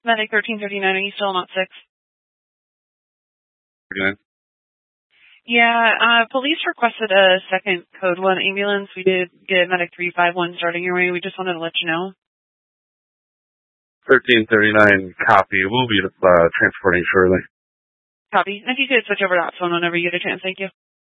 Medic 1339, are you still not 6? Okay. Yeah, police requested a second Code 1 ambulance. We did get Medic 351 starting your way. We just wanted to let you know. 1339, copy. We'll be transporting shortly. Copy. And if you could switch over to that phone whenever you get a chance, thank you.